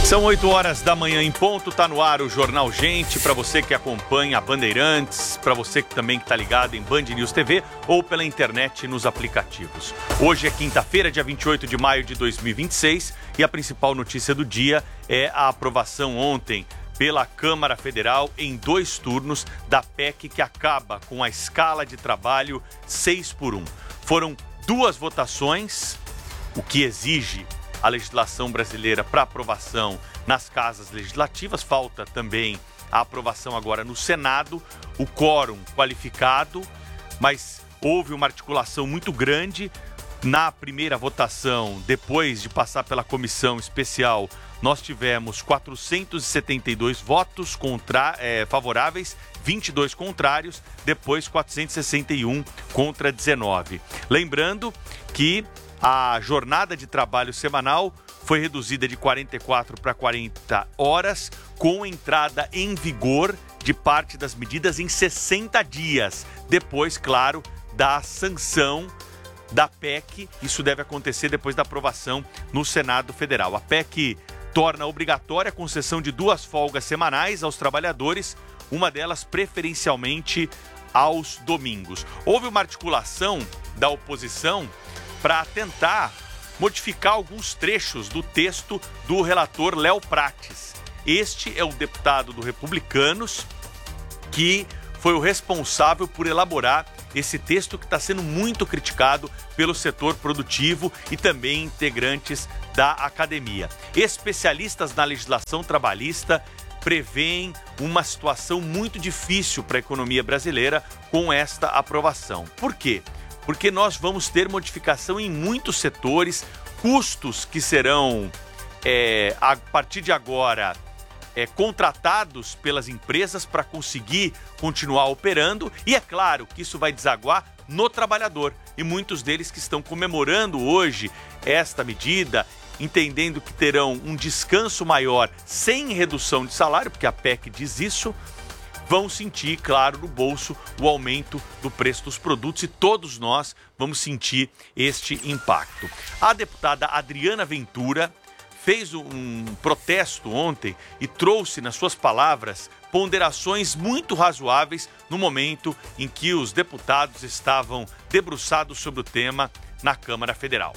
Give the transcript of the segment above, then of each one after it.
São 8 horas da manhã em ponto, tá no ar o Jornal Gente, para você que acompanha a Bandeirantes, para você que também está ligado em Band News TV ou pela internet nos aplicativos. Hoje é quinta-feira, dia 28 de maio de 2026 e a principal notícia do dia é a aprovação ontem pela Câmara Federal em 2 turnos da PEC que acaba com a escala de trabalho 6x1. Foram 2 votações, o que exige a legislação brasileira para aprovação nas casas legislativas. Falta também a aprovação agora no Senado, o quórum qualificado, mas houve uma articulação muito grande. Na primeira votação, depois de passar pela comissão especial, nós tivemos 472 votos favoráveis, 22 contrários, depois 461 contra 19. Lembrando que a jornada de trabalho semanal foi reduzida de 44 para 40 horas, com entrada em vigor de parte das medidas em 60 dias. Depois, claro, da sanção da PEC. Isso deve acontecer depois da aprovação no Senado Federal. A PEC torna obrigatória a concessão de 2 folgas semanais aos trabalhadores, uma delas preferencialmente aos domingos. Houve uma articulação da oposição para tentar modificar alguns trechos do texto do relator Léo Prates. Este é o deputado do Republicanos que foi o responsável por elaborar esse texto que está sendo muito criticado pelo setor produtivo e também integrantes da academia. Especialistas na legislação trabalhista prevêem uma situação muito difícil para a economia brasileira com esta aprovação. Por quê? Porque nós vamos ter modificação em muitos setores, custos que serão, a partir de agora, contratados pelas empresas para conseguir continuar operando. E é claro que isso vai desaguar no trabalhador. E muitos deles que estão comemorando hoje esta medida, entendendo que terão um descanso maior sem redução de salário, porque a PEC diz isso, vão sentir, claro, no bolso o aumento do preço dos produtos e todos nós vamos sentir este impacto. A deputada Adriana Ventura fez um protesto ontem e trouxe nas suas palavras ponderações muito razoáveis no momento em que os deputados estavam debruçados sobre o tema na Câmara Federal.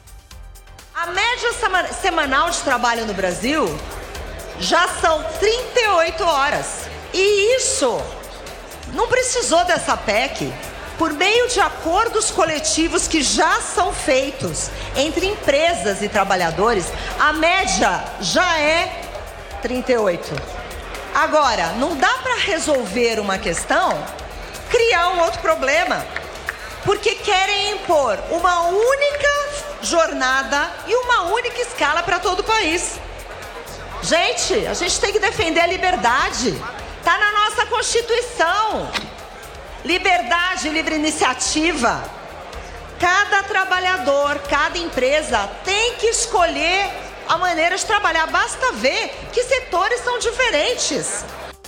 A média semanal de trabalho no Brasil já são 38 horas. E isso não precisou dessa PEC. Por meio de acordos coletivos que já são feitos entre empresas e trabalhadores, a média já é 38. Agora, não dá para resolver uma questão, criar um outro problema, porque querem impor uma única jornada e uma única escala para todo o país. Gente, a gente tem que defender a liberdade. Está na nossa Constituição. Liberdade, livre iniciativa. Cada trabalhador, cada empresa tem que escolher a maneira de trabalhar. Basta ver que setores são diferentes.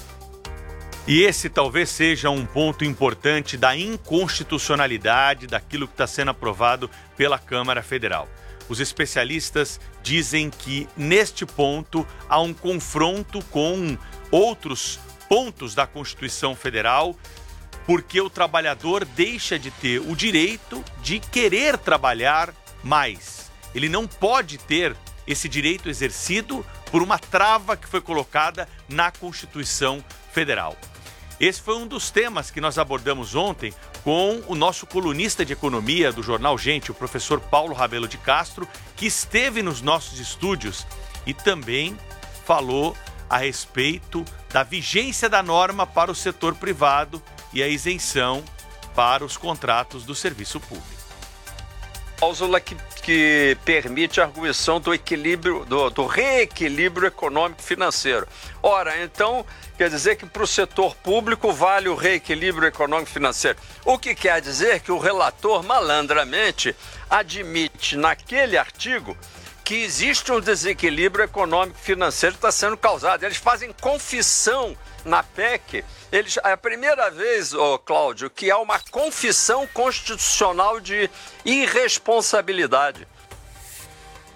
E esse talvez seja um ponto importante da inconstitucionalidade daquilo que está sendo aprovado pela Câmara Federal. Os especialistas dizem que neste ponto há um confronto com outros pontos da Constituição Federal, porque o trabalhador deixa de ter o direito de querer trabalhar mais. Ele não pode ter esse direito exercido por uma trava que foi colocada na Constituição Federal. Esse foi um dos temas que nós abordamos ontem com o nosso colunista de economia do Jornal Gente, o professor Paulo Rabelo de Castro, que esteve nos nossos estúdios e também falou a respeito da vigência da norma para o setor privado e a isenção para os contratos do serviço público. Cláusula que permite a arguição do equilíbrio, do reequilíbrio econômico-financeiro. Ora, então, quer dizer que para o setor público vale o reequilíbrio econômico-financeiro. O que quer dizer que o relator malandramente admite naquele artigo que existe um desequilíbrio econômico-financeiro que está sendo causado. Eles fazem confissão na PEC. É a primeira vez, Cláudio, que há uma confissão constitucional de irresponsabilidade.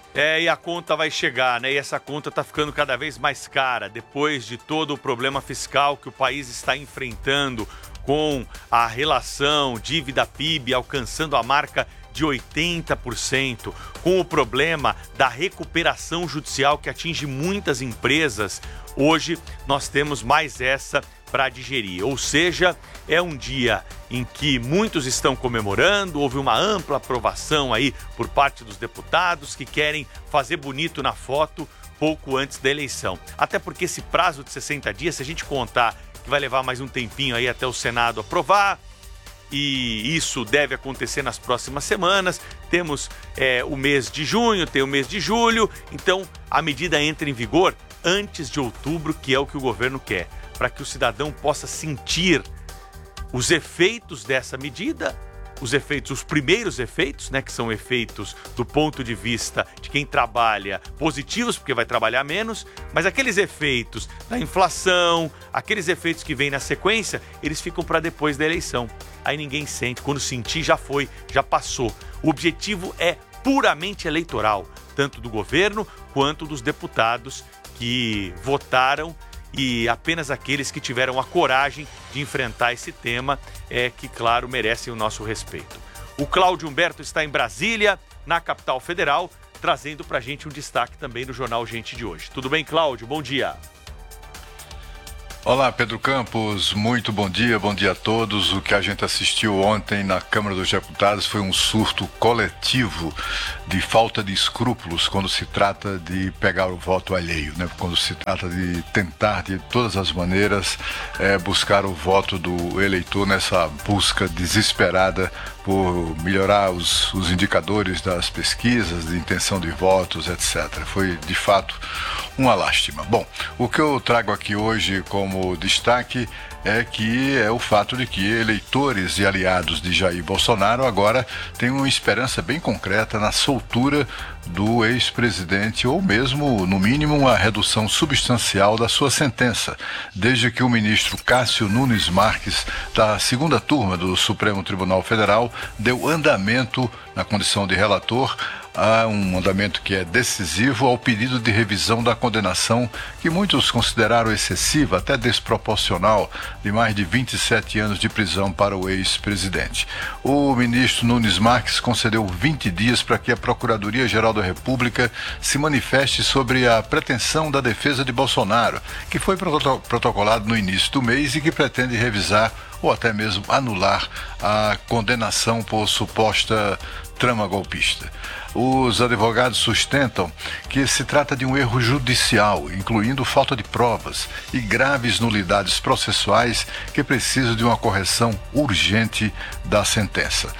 E a conta vai chegar, né? E essa conta está ficando cada vez mais cara depois de todo o problema fiscal que o país está enfrentando, com a relação dívida-PIB alcançando a marca de 80%, com o problema da recuperação judicial que atinge muitas empresas. Hoje nós temos mais essa para digerir, ou seja, é um dia em que muitos estão comemorando, houve uma ampla aprovação aí por parte dos deputados que querem fazer bonito na foto pouco antes da eleição. Até porque esse prazo de 60 dias, se a gente contar que vai levar mais um tempinho aí até o Senado aprovar, e isso deve acontecer nas próximas semanas, temos o mês de junho, tem o mês de julho, então a medida entra em vigor antes de outubro, que é o que o governo quer, para que o cidadão possa sentir os efeitos dessa medida, os primeiros efeitos, né, que são efeitos do ponto de vista de quem trabalha positivos, porque vai trabalhar menos, mas aqueles efeitos da inflação, aqueles efeitos que vêm na sequência, eles ficam para depois da eleição. Aí ninguém sente, quando sentir já foi, já passou. O objetivo é puramente eleitoral, tanto do governo quanto dos deputados que votaram, e apenas aqueles que tiveram a coragem de enfrentar esse tema que, claro, merecem o nosso respeito. O Cláudio Humberto está em Brasília, na capital federal, trazendo para a gente um destaque também do Jornal Gente de hoje. Tudo bem, Cláudio? Bom dia. Olá, Pedro Campos, muito bom dia a todos. O que a gente assistiu ontem na Câmara dos Deputados foi um surto coletivo de falta de escrúpulos quando se trata de pegar o voto alheio, né? Quando se trata de tentar de todas as maneiras buscar o voto do eleitor nessa busca desesperada por melhorar os indicadores das pesquisas, de intenção de votos, etc. Foi, de fato, uma lástima. Bom, o que eu trago aqui hoje como destaque é o fato de que eleitores e aliados de Jair Bolsonaro agora têm uma esperança bem concreta na soltura do ex-presidente, ou mesmo, no mínimo, uma redução substancial da sua sentença, desde que o ministro Cássio Nunes Marques, da segunda turma do Supremo Tribunal Federal, deu andamento, na condição de relator, a um andamento que é decisivo ao pedido de revisão da condenação, que muitos consideraram excessiva, até desproporcional, de mais de 27 anos de prisão para o ex-presidente. O ministro Nunes Marques concedeu 20 dias para que a Procuradoria-Geral da República se manifeste sobre a pretensão da defesa de Bolsonaro, que foi protocolado no início do mês e que pretende revisar ou até mesmo anular a condenação por suposta trama golpista. Os advogados sustentam que se trata de um erro judicial, incluindo falta de provas e graves nulidades processuais que precisam de uma correção urgente da sentença.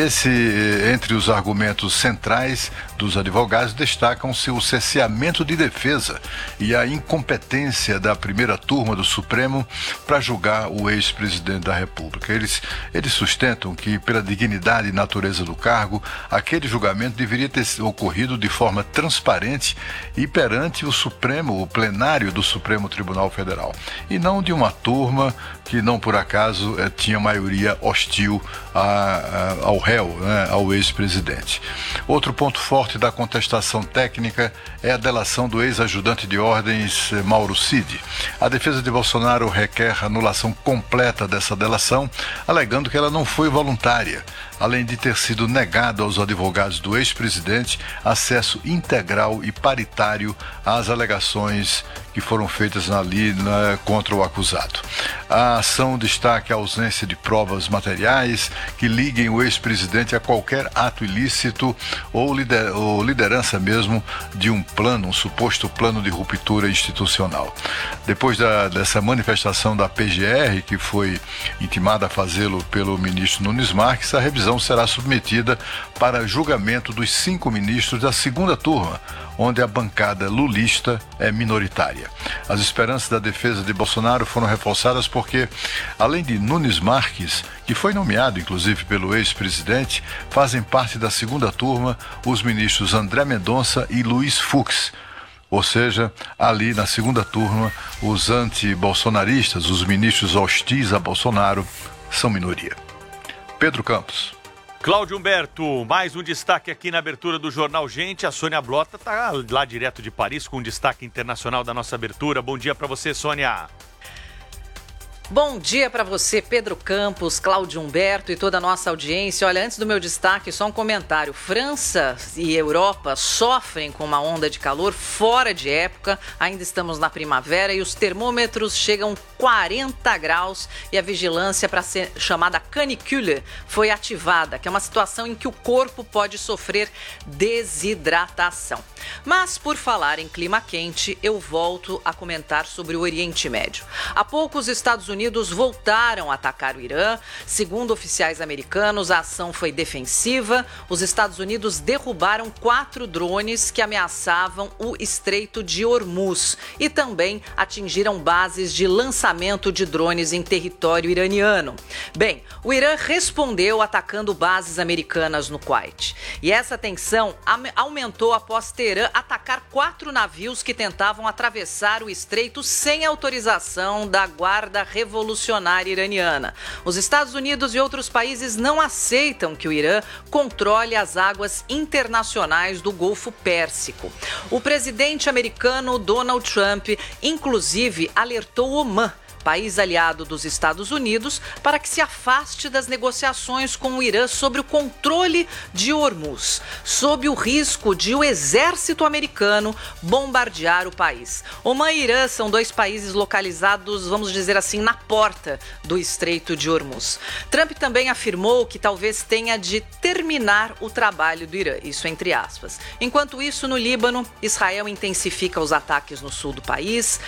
Entre os argumentos centrais dos advogados, destacam-se o cerceamento de defesa e a incompetência da primeira turma do Supremo para julgar o ex-presidente da República. Eles sustentam que, pela dignidade e natureza do cargo, aquele julgamento deveria ter ocorrido de forma transparente e perante o plenário do Supremo Tribunal Federal, e não de uma turma que não por acaso tinha maioria hostil ao réu, né, ao ex-presidente. Outro ponto forte da contestação técnica é a delação do ex-ajudante de ordens Mauro Cid. A defesa de Bolsonaro requer anulação completa dessa delação, alegando que ela não foi voluntária, além de ter sido negado aos advogados do ex-presidente acesso integral e paritário às alegações que foram feitas contra o acusado. A ação destaca a ausência de provas materiais que liguem o ex-presidente a qualquer ato ilícito ou liderança mesmo de um suposto plano de ruptura institucional. Depois dessa manifestação da PGR, que foi intimada a fazê-lo pelo ministro Nunes Marques, a revisão será submetida para julgamento dos 5 ministros da segunda turma, onde a bancada lulista é minoritária. As esperanças da defesa de Bolsonaro foram reforçadas porque, além de Nunes Marques, que foi nomeado inclusive pelo ex-presidente, fazem parte da segunda turma os ministros André Mendonça e Luiz Fux. Ou seja, ali na segunda turma, os anti-bolsonaristas, os ministros hostis a Bolsonaro, são minoria. Pedro Campos. Cláudio Humberto, mais um destaque aqui na abertura do Jornal Gente. A Sônia Blota está lá direto de Paris com um destaque internacional da nossa abertura. Bom dia para você, Sônia. Bom dia para você, Pedro Campos, Cláudio Humberto e toda a nossa audiência. Olha, antes do meu destaque, só um comentário. França e Europa sofrem com uma onda de calor fora de época. Ainda estamos na primavera e os termômetros chegam 40 graus e a vigilância para ser chamada canicule foi ativada, que é uma situação em que o corpo pode sofrer desidratação. Mas por falar em clima quente, eu volto a comentar sobre o Oriente Médio. Há pouco os Estados Unidos voltaram a atacar o Irã. Segundo oficiais americanos, a ação foi defensiva. Os Estados Unidos derrubaram 4 drones que ameaçavam o Estreito de Hormuz e também atingiram bases de lançamento de drones em território iraniano. Bem, o Irã respondeu atacando bases americanas no Kuwait. E essa tensão aumentou após Teherã atacar 4 navios que tentavam atravessar o estreito sem autorização da Guarda Revolucionária Iraniana. Os Estados Unidos e outros países não aceitam que o Irã controle as águas internacionais do Golfo Pérsico. O presidente americano Donald Trump, inclusive, alertou Omã, país aliado dos Estados Unidos, para que se afaste das negociações com o Irã sobre o controle de Hormuz, sob o risco de o exército americano bombardear o país. Omã e Irã são 2 países localizados, vamos dizer assim, na porta do Estreito de Hormuz. Trump também afirmou que talvez tenha de terminar o trabalho do Irã, isso entre aspas. Enquanto isso, no Líbano, Israel intensifica os ataques no sul do país.